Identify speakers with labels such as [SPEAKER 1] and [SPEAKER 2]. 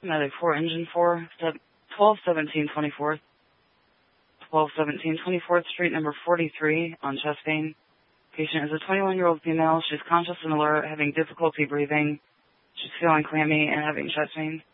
[SPEAKER 1] Medic 4, Engine 4, step 1217 24th. 1217 24th Street, number 43, on chest pain. Patient is a 21-year-old female. She's conscious and alert, having difficulty breathing. She's feeling clammy and having chest pain.